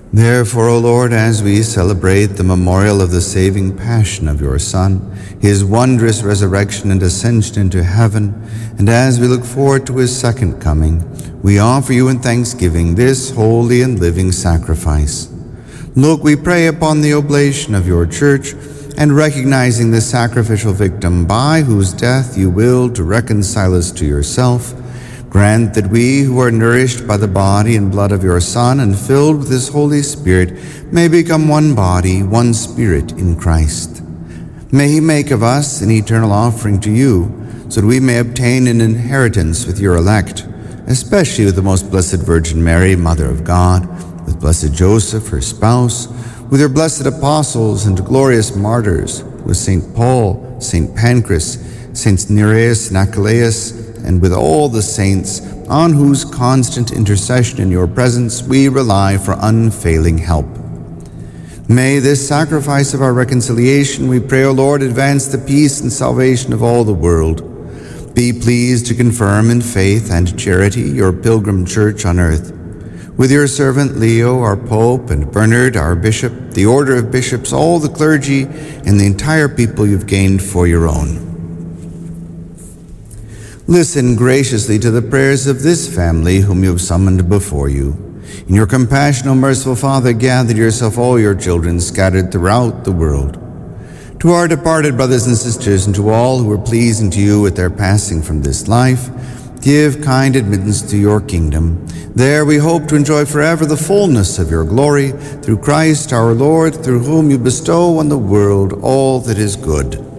Therefore, O Lord, as we celebrate the memorial of the saving passion of your Son, his wondrous resurrection and ascension into heaven, and as we look forward to his second coming, we offer you in thanksgiving this holy and living sacrifice. Look, we pray upon the oblation of your church, and recognizing the sacrificial victim by whose death you willed to reconcile us to yourself, grant that we who are nourished by the body and blood of your Son and filled with his Holy Spirit may become one body, one spirit in Christ. May he make of us an eternal offering to you, so that we may obtain an inheritance with your elect, especially with the most blessed Virgin Mary, Mother of God, with blessed Joseph, her spouse, with your blessed apostles and glorious martyrs, with St. Paul, St. Pancras, Saints Nereus and Achilles, and with all the saints, on whose constant intercession in your presence we rely for unfailing help. May this sacrifice of our reconciliation, we pray, O Lord, advance the peace and salvation of all the world. Be pleased to confirm in faith and charity your pilgrim church on earth. With your servant Leo, our Pope, and Bernard, our Bishop, the order of bishops, all the clergy, and the entire people you've gained for your own. Listen graciously to the prayers of this family whom you have summoned before you. In your compassion, O merciful Father, gather to yourself all your children scattered throughout the world. To our departed brothers and sisters, and to all who are pleasing to you at their passing from this life, give kind admittance to your kingdom. There we hope to enjoy forever the fullness of your glory, through Christ our Lord, through whom you bestow on the world all that is good.